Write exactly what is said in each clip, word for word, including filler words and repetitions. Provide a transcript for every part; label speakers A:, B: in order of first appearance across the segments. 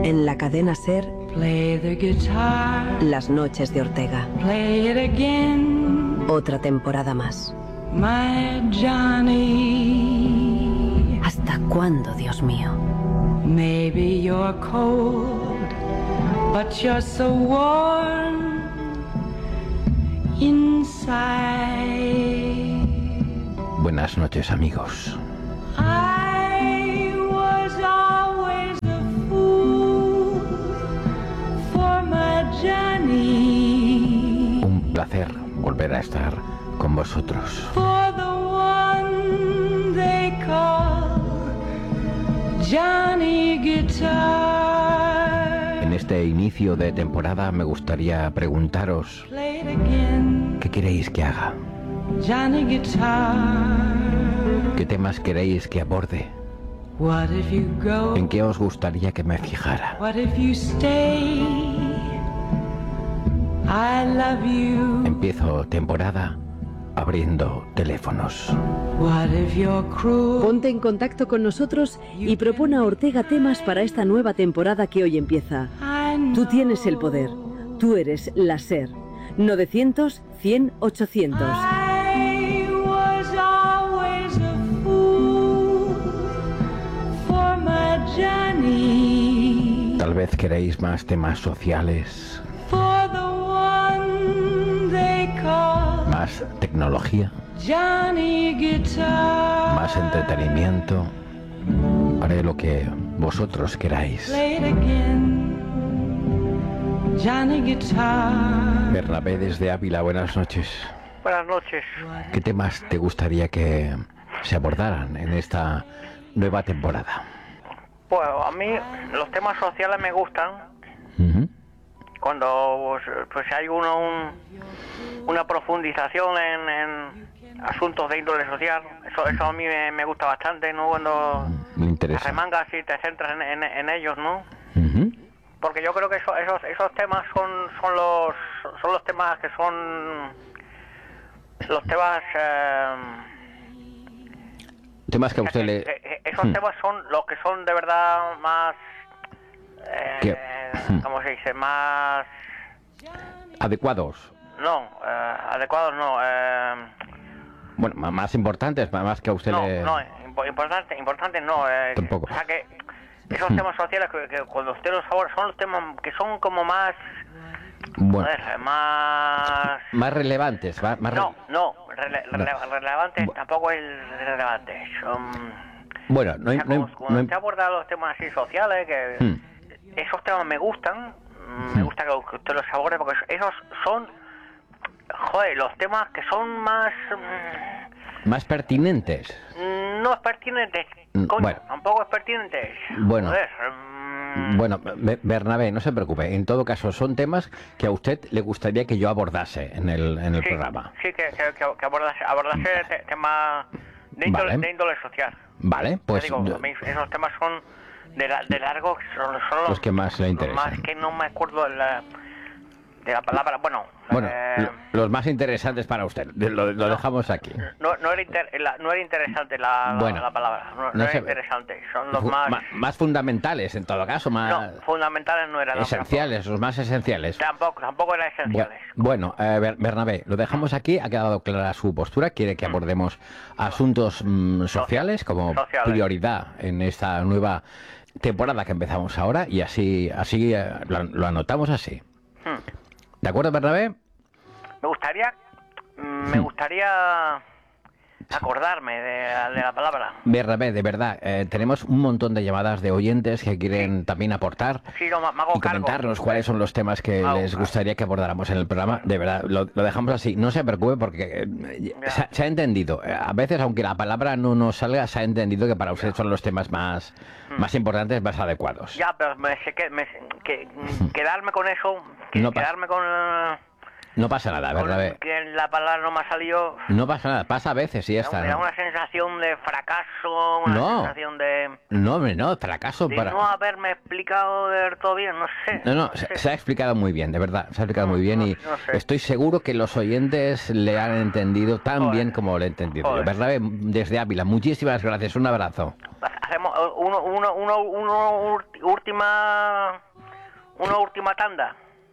A: En la cadena SER,
B: Play the guitar,
A: Las noches de Ortega.
B: play it again,
A: Otra temporada más.
B: my Johnny.
A: ¿Hasta cuándo, Dios mío?
B: Maybe you're cold, but you're so warm inside.
C: Buenas noches, amigos.
B: I was always a fool for my Johnny,
C: Un placer volver a estar con vosotros.
B: for the one they call Johnny Guitar.
C: En este inicio de temporada me gustaría preguntaros
B: Play it again,
C: qué queréis que haga,
B: Johnny Guitar.
C: qué temas queréis que aborde,
B: What if you go?
C: en qué os gustaría que me fijara.
B: What if you stay? I love you.
C: Empiezo temporada abriendo teléfonos.
B: What if you're cruel?
A: Ponte en contacto con nosotros y propone a Ortega temas para esta nueva temporada que hoy empieza.
B: I know.
A: Tú tienes el poder. Tú eres la SER. novecientos, cien, ochocientos.
B: I was always a fool for my Johnny,
C: Tal vez queréis más temas sociales,
B: for the one they call
C: más tecnología,
B: Johnny Guitar.
C: más entretenimiento. Haré lo que vosotros queráis.
B: Play it again, Johnny Guitar.
C: Bernabé desde Ávila, buenas noches.
D: Buenas noches.
C: ¿Qué temas te gustaría que se abordaran en esta nueva temporada?
D: Pues a mí los temas sociales me gustan.
C: Ujú.
D: Cuando pues, pues hay uno, un, una profundización en, en asuntos de índole social, eso, eso a mí me, me gusta bastante, ¿no? Cuando
C: Me
D: te
C: interesa.
D: remangas y te centras en, en, en ellos, ¿no?
C: Ujú.
D: Porque yo creo que eso- esos esos temas son son los son los temas que son los temas eh,
C: Temas que a usted le...
D: eh, eh, esos
C: Hmm.
D: temas son los que son de verdad más eh,
C: ¿Qué? Hmm.
D: ¿cómo se dice? Más
C: adecuados.
D: no eh, adecuados no eh,
C: Bueno, ma- más importantes, ma- más que a usted
D: no
C: le...
D: no impo- importante importante no eh,
C: Tampoco.
D: o sea que esos
C: Hmm.
D: temas sociales que, que cuando usted los aborda son los temas que son como más
C: Bueno,
D: joder, más
C: más relevantes, va- más... re-
D: no no rele- rele- relevantes
C: Bu-
D: tampoco es relevante son
C: Bueno, no
D: o
C: hay...
D: sea,
C: no hay-
D: como- cuando
C: no hay-
D: usted aborda los temas así sociales que
C: Hmm.
D: esos temas me gustan, mm, me
C: Hmm.
D: gusta que que usted los aborde porque esos son, joder, los temas que son más, mm,
C: Más pertinentes.
D: no es pertinentes,
C: Mm,
D: coño,
C: bueno.
D: tampoco es pertinentes.
C: Bueno.
D: Joder, mm,
C: Bueno, Be- Bernabé, no se preocupe. En todo caso, son temas que a usted le gustaría que yo abordase en el, en el
D: sí,
C: programa.
D: sí, que, que, que, que abordase, abordase te- temas de índole,
C: Vale.
D: de índole social.
C: Vale,
D: Te
C: pues
D: digo, a mí esos temas son de, la- de largo, son, son los,
C: Los que más le
D: los
C: interesan.
D: más que no me acuerdo de la, de la palabra, bueno,
C: bueno,
D: eh,
C: lo- los más interesantes para usted. Lo, lo dejamos aquí.
D: no, no, era inter- la- no era interesante la, la-
C: Bueno,
D: la palabra, no, no
C: no
D: era
C: sé.
D: interesante, son los
C: Fu-
D: más,
C: ma- más fundamentales, en todo caso, más
D: no, fundamentales no eran. no,
C: esenciales, los más esenciales.
D: Tampoco, tampoco eran
C: Bu-
D: esenciales.
C: Bueno, eh, Ber- Bernabé, lo dejamos aquí. Ha quedado clara su postura. Quiere que abordemos asuntos mm, sociales como
D: Sociales.
C: prioridad en esta nueva temporada que empezamos ahora y así, así eh, lo, lo anotamos así.
D: Hmm.
C: ¿De acuerdo, Bernabé?
D: Me gustaría, mm, me
C: Hmm.
D: gustaría acordarme de, la- de la palabra.
C: Bernabé, de verdad, eh, tenemos un montón de llamadas de oyentes que quieren también aportar
D: Sí, no, me me hago
C: y
D: cargo.
C: comentarnos cuáles son los temas que
D: Hago
C: les
D: cargo.
C: gustaría que abordáramos en el programa. De verdad, lo, lo dejamos así. No se preocupe porque eh,
D: Ya.
C: se, ha- se ha entendido. Eh, A veces, aunque la palabra no nos salga, se ha entendido que para usted son los temas más, más importantes, más adecuados.
D: Ya, pero me sé que, me, que mm, quedarme con eso, que,
C: No pasa.
D: quedarme con, eh,
C: No pasa nada,
D: con
C: Bernabé.
D: que la palabra no me ha salido.
C: No pasa nada. Pasa a veces y ya
D: Me
C: está.
D: da
C: ¿no?
D: una sensación de fracaso, una
C: No.
D: sensación de,
C: No, hombre, no. Fracaso
D: de
C: para...
D: no haberme explicado del todo bien, no sé.
C: No, no, se,
D: sé.
C: se ha explicado muy bien, de verdad, se ha explicado muy bien
D: no-
C: y
D: no sé.
C: estoy seguro que los oyentes le han entendido tan
D: Joder.
C: bien como le he entendido yo.
D: Joder.
C: Bernabé, desde Ávila, muchísimas gracias, un abrazo.
D: Hasta hacemos eh, uno, uno, uno, uno ulti- última, una última tanda.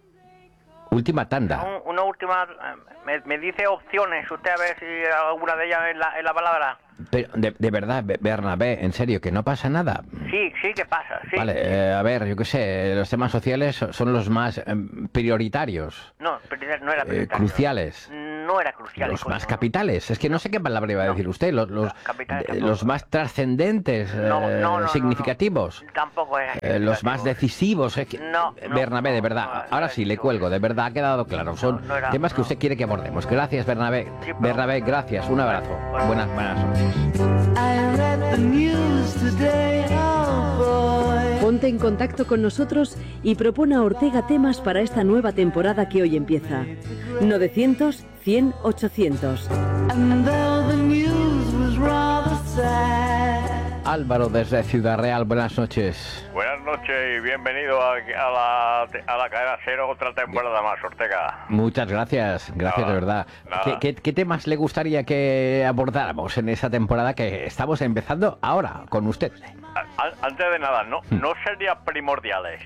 C: Última tanda.
D: Un- una última, eh, me, me dice opciones, usted a ver si alguna de ellas es la, es la palabra.
C: Pero, de, de verdad, Be- Bernabé, en serio, que no pasa nada.
D: Sí, sí, ¿qué pasa? Sí.
C: Vale, eh, a ver, yo qué sé, los temas sociales so- son los más eh, prioritarios,
D: No, pero no era
C: eh,
D: prioritario.
C: cruciales.
D: No era crucial.
C: Los
D: coño,
C: más
D: no.
C: capitales. Es que no sé qué palabra iba a
D: No.
C: decir usted. Los, los,
D: Capitales
C: de-
D: tampoco.
C: los más trascendentes,
D: No,
C: eh,
D: no, no, no,
C: significativos.
D: no. Tampoco era.
C: Eh, los más decisivos. Es que,
D: No, no,
C: Bernabé, de
D: no,
C: verdad.
D: no, no,
C: ahora
D: no,
C: sí, le
D: no.
C: cuelgo. De verdad, ha quedado claro. Son
D: No, no era-
C: temas que
D: no.
C: usted quiere que abordemos. Gracias, Bernabé.
D: Sí, pero-
C: Bernabé, gracias. Un abrazo. Buenas, buenas noches.
B: I read the news today, oh boy.
A: Ponte en contacto con nosotros y propone a Ortega temas para esta nueva temporada que hoy empieza. novecientos, cien, ochocientos.
B: And though the news was rather sad,
C: Álvaro, desde Ciudad Real. Buenas noches.
E: Buenas noches y bienvenido a, a la, a la cadena Cero, otra temporada más, Ortega.
C: Muchas gracias. Gracias,
E: Nada,
C: de verdad.
E: nada.
C: ¿Qué, qué, qué temas le gustaría que abordáramos en esa temporada que estamos empezando ahora con usted?
E: A- a- antes de nada, no, no sería primordiales.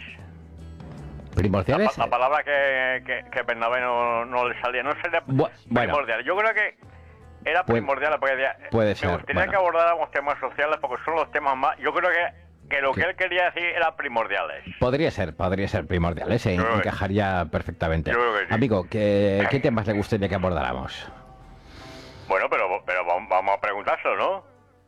E: La,
C: ¿Primordiales?
E: pa- la palabra que, que, que Bernabé no, no le salía, no sería
C: Bu- bueno.
E: primordial. Yo creo que era
C: Puede-
E: primordial porque decía,
C: puede
E: me
C: ser,
E: gustaría
C: bueno.
E: que abordáramos temas sociales porque son los temas más... Yo creo que, que lo
C: Sí.
E: que él quería decir era primordiales.
C: Podría ser, podría ser primordial, se
E: Yo creo que-
C: encajaría perfectamente.
E: Yo creo que sí.
C: Amigo, ¿qué, ¿qué temas le gustaría que abordáramos?
E: Bueno, pero, pero vamos vamos a preguntárselo, ¿no?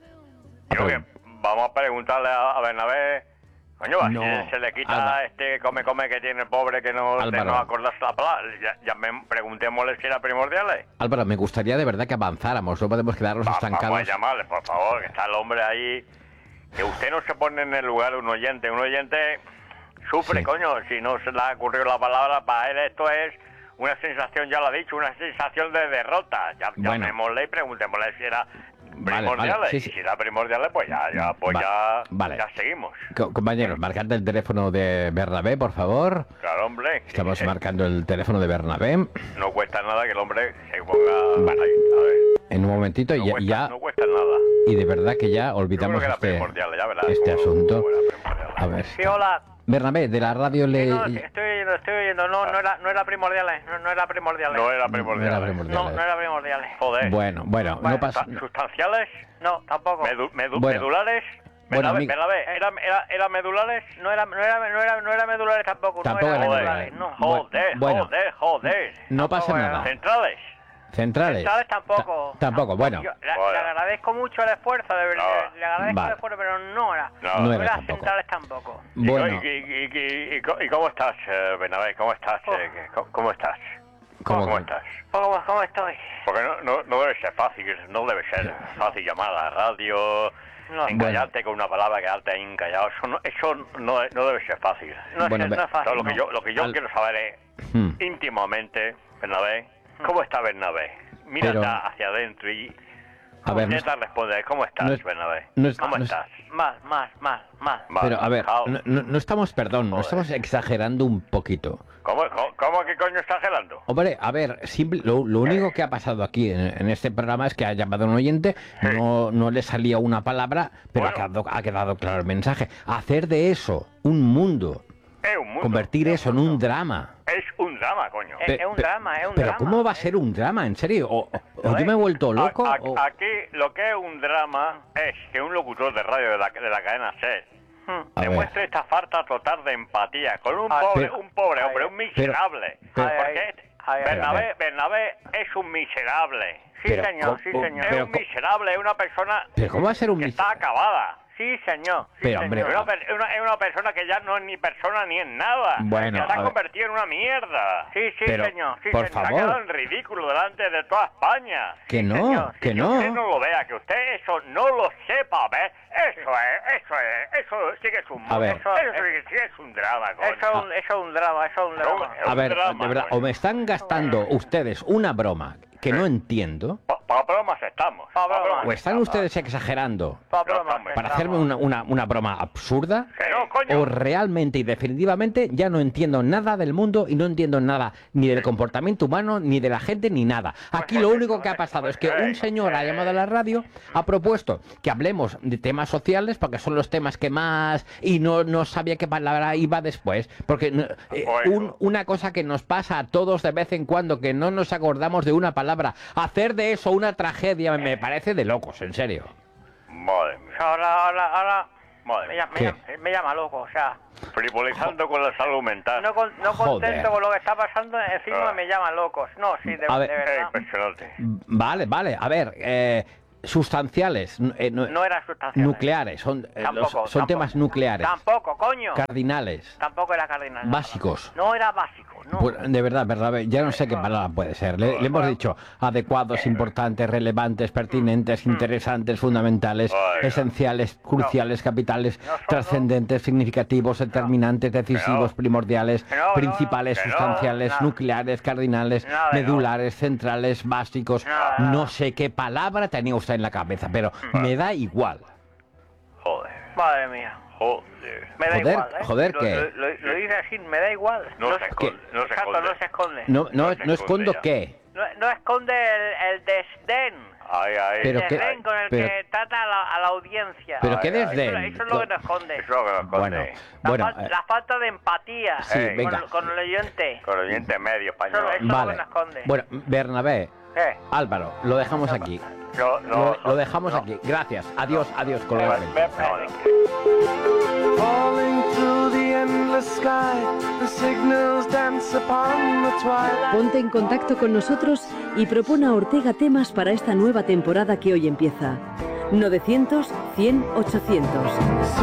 C: Ah,
E: Creo
C: pero-
E: que vamos a preguntarle a, a Bernabé. Coño, así
C: No,
E: se le quita
C: Alba-
E: este come come que tiene el pobre que no, de
C: Álvaro.
E: no acordarse la palabra. Ya, ya me, preguntémosle si era primordial.
C: Álvaro, me gustaría de verdad que avanzáramos, no podemos quedarnos
E: Va- Vamos a
C: estancados.
E: llamarle, por favor, que está el hombre ahí. Que usted no se pone en el lugar de un oyente. Un oyente sufre,
C: Sí.
E: coño, si no se le ha ocurrido la palabra. Para él esto es una sensación, ya lo ha dicho, una sensación de derrota. Ya,
C: Bueno.
E: llamémosle y preguntémosle si era
C: Vale,
E: primordial.
C: vale, sí, sí.
E: Y si era primordial, pues ya, ya, pues
C: Va-
E: ya,
C: vale.
E: ya seguimos.
C: Co- compañeros, marcad el teléfono de Bernabé, por favor.
E: Claro, hombre.
C: Estamos
E: Eh,
C: marcando el teléfono de Bernabé.
E: No cuesta nada que el hombre se ponga
C: Vale.
E: ahí, a ver.
C: En un momentito,
E: No
C: y
E: cuesta,
C: ya,
E: no cuesta nada.
C: y de verdad que ya
E: Yo creo
C: olvidamos
E: que era
C: este,
E: primordial, ya verás.
C: este
E: cómo-
C: asunto.
E: cómo era primordial.
C: A ver.
D: Sí, hola.
C: Bernabé, de la radio le...
D: No, sí, estoy oyendo, estoy oyendo. No, no era, no era primordial. eh, No, no era primordial. eh.
E: No era
C: No
E: primordial.
C: era
E: ¿eh?
C: primordial.
D: No, no era primordial. eh.
E: Joder.
C: Bueno, bueno, no
D: Bueno,
C: pasa...
E: Susta- ¿Sustanciales?
D: No, tampoco.
E: Medu- medu-
C: Bueno.
E: ¿Medulares?
C: Bueno,
E: Bernabé,
C: amigo.
E: Bernabé, ¿era, era, ¿era medulares?
D: No era, no era, no era, no era medulares tampoco.
C: Tampoco
D: no era
C: era
D: medulares.
C: medulares.
D: No.
E: Joder,
C: Bueno.
E: joder, joder.
C: No pasa
D: Tampoco era.
C: nada.
E: ¿Centrales?
C: Centrales.
D: Centrales tampoco.
C: Ta- tampoco, bueno.
D: Yo le,
E: Bueno.
D: le agradezco mucho el esfuerzo, de verdad.
E: No.
D: Le agradezco
C: Vale.
D: el esfuerzo, pero no era.
E: No.
C: No era
D: era
C: tampoco.
D: centrales tampoco.
E: ¿Y,
C: Bueno,
E: y, y, y, y, co- y cómo estás, eh, Bernabé? ¿Cómo estás?
D: Oh.
E: eh, que- ¿Cómo, cómo estás?
C: ¿Cómo
E: ¿Cómo
C: que?
E: estás?
D: ¿Cómo, cómo estoy?
E: Porque no, no, no debe ser fácil, no debe ser fácil llamar a la radio,
D: No.
E: encallarte con una palabra, quedarte ahí encallado. Eso no, eso no, no debe ser fácil.
D: No,
C: Bueno,
D: es,
C: ve-
D: no es fácil.
E: Entonces, lo que
D: no.
E: yo, lo que yo
C: Al-
E: quiero saber es,
C: Hmm.
E: íntimamente, Bernabé, ¿cómo está Bernabé? Mira
C: Pero-
E: hacia adentro y
C: A ver, no
E: intenta responder. ¿Cómo estás,
C: no es-
E: Bernabé?
C: no es-
E: ¿Cómo
C: no es-
E: estás?
D: Mal, mal, mal, mal.
E: Mal,
C: Pero a ver,
E: cao.
C: no, no- no estamos, perdón, no
E: Joder.
C: estamos exagerando un poquito.
E: ¿Cómo, cómo, cómo que coño estás gelando?
C: Hombre, a ver, simple- lo, lo único que ha pasado aquí en, en este programa es que ha llamado un oyente, no, no le salía una palabra, pero ha,
E: Bueno.
C: quedado, ha quedado claro el mensaje. Hacer de eso un mundo,
E: Es un mundo.
C: convertir eso en un drama.
E: Es un drama, coño.
D: Es,
C: Pe-
D: es un
C: pe-
D: drama, es un
C: Pero
D: drama.
C: ¿cómo va a
D: Es-
C: ser un drama, en serio? ¿O, o- o
D: No
C: yo me he vuelto loco?
E: A- a-
C: o-
E: Aquí lo que es un drama es que un locutor de radio de la, de la cadena SER
D: Hmm.
C: A ver.
E: demuestre esta falta total de empatía con un
D: Ah,
E: pobre,
C: pero-
E: un pobre
D: Ay,
E: hombre, un miserable.
C: pero-
E: Porque
D: Ay,
E: este-
D: ay, ay,
E: Bernabé,
C: ay.
E: Bernabé es un miserable.
D: Sí,
C: Pero,
D: señor, sí,
C: ¿cómo-
D: señor.
E: Es
C: pero
E: un
C: co-
E: miserable, es una persona
C: ¿Pero cómo va a ser un
E: que
C: mis-
E: está acabada.
D: Sí, señor. Sí,
C: Pero, hombre,
E: Es
D: señor.
E: una, per- es una- es una persona que ya no es ni persona ni es nada.
C: Bueno,
E: que se
C: a
E: ha
C: ver.
E: convertido en una mierda.
D: Sí, sí,
C: Pero,
D: señor. Sí,
C: por
D: señor.
E: Se ha
C: favor.
E: quedado en ridículo delante de toda España.
C: Que no,
D: señor, sí,
C: que
E: Que usted
C: no.
E: no lo vea, que usted eso no lo sepa, ¿ves? Eso es, eso es, eso sí que es un
C: A ver.
E: Eso, eso sí que sí es un drama, coño.
D: Eso es un, eso es un drama, eso es un drama.
E: Es un
C: A ver,
E: drama,
C: de verdad,
E: coño.
C: o me están gastando ustedes una broma que no entiendo.
E: Pa- para bromas estamos.
D: Pa' bromas.
C: ¿O están ustedes exagerando
D: Pa'
E: No,
D: bromas,
E: hombre.
C: para
D: estamos.
C: hacerme una, una, una broma absurda?
E: Que no, coño.
C: ¿O realmente y definitivamente ya no entiendo nada del mundo y no entiendo nada ni del comportamiento humano, ni de la gente, ni nada? Aquí lo único que ha pasado es que un señor ha llamado a la radio, ha propuesto que hablemos de temas sociales porque son los temas que más... y no, no sabía qué palabra iba después. Porque no- eh, un- una cosa que nos pasa a todos de vez en cuando, que no nos acordamos de una palabra. Hacer de eso una tragedia me parece de locos, en serio.
E: Madre mía.
D: Ahora, ahora, ahora...
E: Madre
D: Me
E: mía.
D: llama, me,
C: ¿Qué?
D: llama, me llama loco, o sea...
E: Frivolizando con la salud mental.
D: No, con- no
C: Joder.
D: contento con lo que está pasando, encima
E: Ah.
D: me llaman locos. No, sí, de,
C: A ver.
D: de
E: Eh,
D: verdad.
E: impresionante.
C: Vale, vale. A ver, eh, sustanciales, n- eh, no-
D: No era sustancial.
C: nucleares, son, eh,
D: Tampoco,
C: los- son
D: tampoco.
C: temas nucleares,
D: Tampoco, coño.
C: cardinales.
D: Tampoco era cardinal.
C: Básicos.
D: No era básico, no.
C: Pues, de verdad, verdad, ya no sé qué palabra puede ser. Le, le hemos dicho adecuados, importantes, relevantes, pertinentes, interesantes, fundamentales,
E: Ay,
C: esenciales, cruciales, capitales,
D: No son,
C: trascendentes, significativos, determinantes, decisivos,
E: no.
C: primordiales,
D: Que no, no,
C: principales,
E: que no,
C: sustanciales,
D: nada.
C: nucleares, cardinales,
D: Nada de no.
C: medulares, centrales, básicos.
D: Nada,
C: No
D: nada.
C: sé qué palabra tenía usted en la cabeza, pero me da igual.
E: Joder.
D: Madre mía.
E: Joder.
D: Me da
C: Joder,
D: igual, ¿eh?
C: joder,
D: lo,
C: ¿qué?
D: Lo, lo- lo dice así, me da igual.
E: No se
D: se-
E: esconde, no se
D: Exacto,
E: esconde.
D: no se esconde.
C: No, no,
E: No se
C: no escondo
E: esconde ya.
C: qué.
D: No, no esconde el, el desdén.
E: Ay, ay.
C: Pero
D: el
C: qué-
D: desdén con el
C: pero-
D: que trata a la, a la audiencia.
C: Pero
E: Ay,
C: qué
E: ay.
C: desdén.
D: Eso, eso es lo que no esconde.
E: Eso es lo que nos esconde.
C: Bueno,
D: La,
C: bueno,
D: fal-
C: eh,
D: la falta de empatía
C: sí,
E: Ey.
D: con,
C: venga.
D: con el oyente.
E: Con el diente medio español.
D: Eso- eso-
C: Vale.
D: no esconde.
C: Bueno, Bernabé,
D: ¿Qué?
C: Álvaro, lo dejamos aquí.
E: No, no,
C: Lo, lo
E: no,
C: dejamos
E: no.
C: aquí. Gracias. Adiós, adiós, colega.
E: Ve- ve- no,
B: Falling through the endless sky, the signals dance upon the twilight.
A: Ponte en contacto con nosotros y propone a Ortega temas para esta nueva temporada que hoy empieza. novecientos, cien, ochocientos.